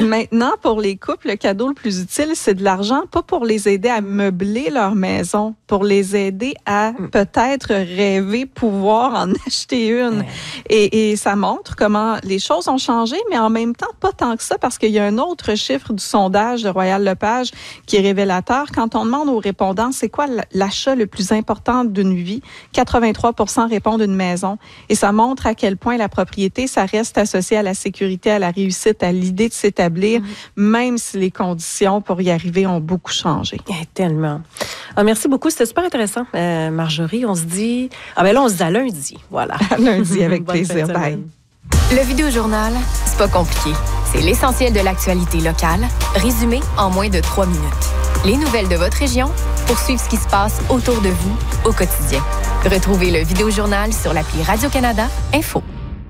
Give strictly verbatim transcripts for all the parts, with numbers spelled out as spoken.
Maintenant, pour les couples, le cadeau le plus utile, c'est de l'argent, pas pour les aider à meubler leur maison, pour les aider à mm. peut-être rêver, pouvoir en acheter une. Mm. Et, et ça montre comment les choses ont changé, mais en même temps, pas tant que ça, parce qu'il y a un autre chiffre du sondage de Royal Lepage qui est révélateur. Quand on demande aux répondants, c'est quoi l'achat le plus important d'une vie, quatre-vingt-trois pour cent répondent une maison. Et ça montre à quel point la propriété, ça reste associé à la sécurité, à la réussite, à l'idée de s'établir, mm. même si les conditions pour y arriver ont beaucoup changé. Yeah, tellement. Ah, merci beaucoup, c'était super intéressant. Euh, Marjorie, on se dit... Ah ben là, on se dit à lundi, voilà. À lundi, avec plaisir. Bye. Le Vidéojournal, c'est pas compliqué. C'est l'essentiel de l'actualité locale, résumé en moins de trois minutes. Les nouvelles de votre région pour suivre ce qui se passe autour de vous au quotidien. Retrouvez le Vidéojournal sur l'appli Radio-Canada Info.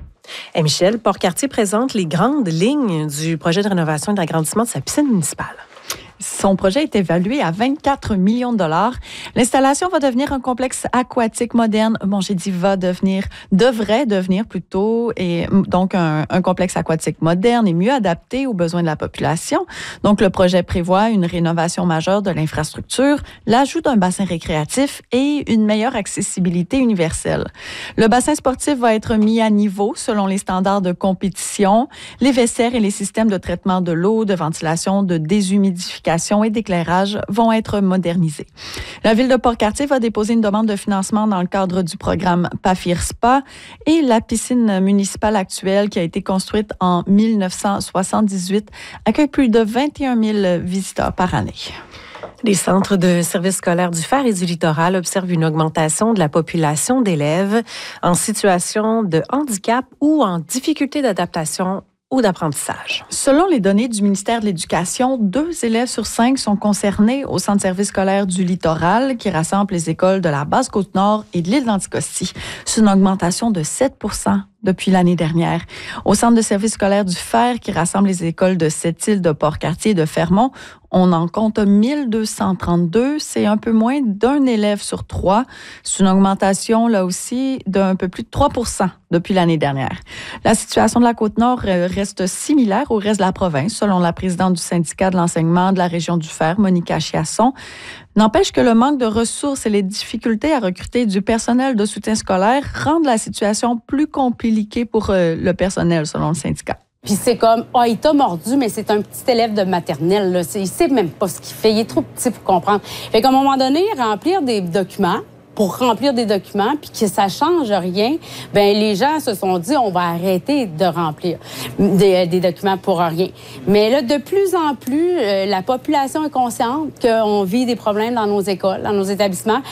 Et Michel, Port-Cartier présente les grandes lignes du projet de rénovation et d'agrandissement de sa piscine municipale. Son projet est évalué à vingt-quatre millions de dollars. L'installation va devenir un complexe aquatique moderne. Bon, j'ai dit va devenir, devrait devenir plutôt, et donc un, un complexe aquatique moderne et mieux adapté aux besoins de la population. Donc, le projet prévoit une rénovation majeure de l'infrastructure, l'ajout d'un bassin récréatif et une meilleure accessibilité universelle. Le bassin sportif va être mis à niveau selon les standards de compétition. Les vestiaires et les systèmes de traitement de l'eau, de ventilation, de déshumidification et d'éclairage vont être modernisés. La Ville de Port-Cartier va déposer une demande de financement dans le cadre du programme PAFIR-SPA et la piscine municipale actuelle qui a été construite en mille neuf cent soixante-dix-huit accueille plus de vingt et un mille visiteurs par année. Les centres de services scolaires du Fer et du Littoral observent une augmentation de la population d'élèves en situation de handicap ou en difficulté d'adaptation ou d'apprentissage. Selon les données du ministère de l'Éducation, deux élèves sur cinq sont concernés au centre de service scolaire du Littoral qui rassemble les écoles de la Basse-Côte-Nord et de l'île d'Anticosti. C'est une augmentation de sept pour cent depuis l'année dernière. Au centre de service scolaire du Fer qui rassemble les écoles de Sept-Îles, de Port-Cartier et de Fermont, on en compte mille deux cent trente-deux. C'est un peu moins d'un élève sur trois. C'est une augmentation, là aussi, d'un peu plus de trois pour cent depuis l'année dernière. La situation de la Côte-Nord reste similaire au reste de la province, selon la présidente du syndicat de l'enseignement de la région du Fer, Monica Chiasson. N'empêche que le manque de ressources et les difficultés à recruter du personnel de soutien scolaire rendent la situation plus compliquée pour euh, le personnel, selon le syndicat. Puis c'est comme, ah, oh, il t'a mordu, mais c'est un petit élève de maternelle, là. Il sait même pas ce qu'il fait. Il est trop petit pour comprendre. Fait qu'à un moment donné, remplir des documents, pour remplir des documents, puis que ça change rien, ben les gens se sont dit, on va arrêter de remplir des, des documents pour rien. Mais là, de plus en plus, euh, la population est consciente qu'on vit des problèmes dans nos écoles, dans nos établissements.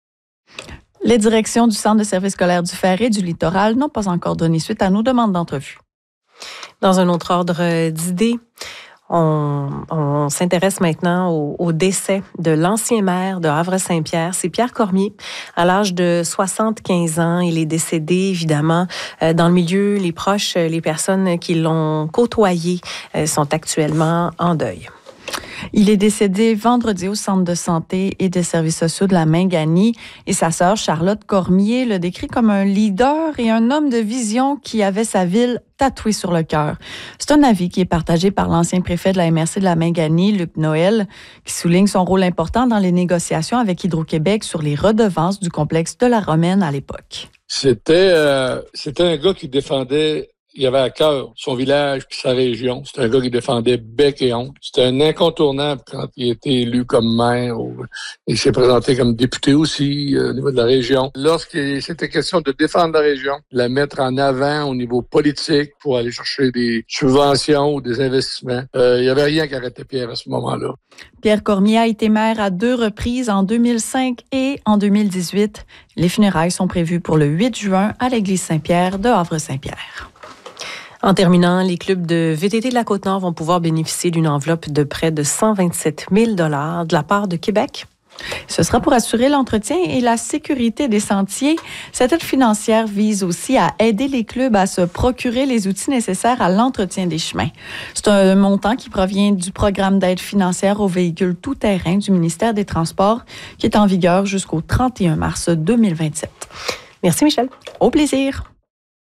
Les directions du Centre de service scolaire du Fer et du Littoral n'ont pas encore donné suite à nos demandes d'entrevue. Dans un autre ordre d'idées, on, on s'intéresse maintenant au, au décès de l'ancien maire de Havre-Saint-Pierre. C'est Pierre Cormier. À l'âge de soixante-quinze ans, il est décédé, évidemment. Dans le milieu, les proches, les personnes qui l'ont côtoyé sont actuellement en deuil. Il est décédé vendredi au Centre de santé et des services sociaux de la Mingani et sa sœur Charlotte Cormier le décrit comme un leader et un homme de vision qui avait sa ville tatouée sur le cœur. C'est un avis qui est partagé par l'ancien préfet de la M R C de la Mingani, Luc Noël, qui souligne son rôle important dans les négociations avec Hydro-Québec sur les redevances du complexe de la Romaine à l'époque. C'était, euh, c'était un gars qui défendait... Il avait à cœur son village puis sa région. C'était un gars qui défendait bec et ongle. C'était un incontournable quand il a été élu comme maire. Il s'est présenté comme député aussi euh, au niveau de la région. Lorsqu'il c'était question de défendre la région, la mettre en avant au niveau politique pour aller chercher des subventions ou des investissements, euh, il n'y avait rien qui arrêtait Pierre à ce moment-là. Pierre Cormier a été maire à deux reprises en deux mille cinq et en deux mille dix-huit. Les funérailles sont prévues pour le huit juin à l'église Saint-Pierre de Havre-Saint-Pierre. En terminant, les clubs de V T T de la Côte-Nord vont pouvoir bénéficier d'une enveloppe de près de cent vingt-sept mille dollars de la part de Québec. Ce sera pour assurer l'entretien et la sécurité des sentiers. Cette aide financière vise aussi à aider les clubs à se procurer les outils nécessaires à l'entretien des chemins. C'est un montant qui provient du programme d'aide financière aux véhicules tout-terrain du ministère des Transports qui est en vigueur jusqu'au trente et un mars deux mille vingt-sept. Merci Michel. Au plaisir.